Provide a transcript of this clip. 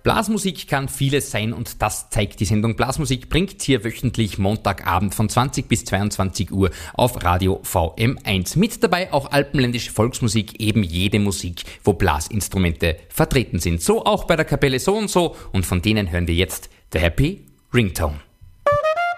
Blasmusik kann vieles sein und das zeigt die Sendung Blasmusik, bringt hier wöchentlich Montagabend von 20 bis 22 Uhr auf Radio VM1. Mit dabei auch alpenländische Volksmusik, eben jede Musik, wo Blasinstrumente vertreten sind. So auch bei der Kapelle So und So und von denen hören wir jetzt The Happy Ringtone.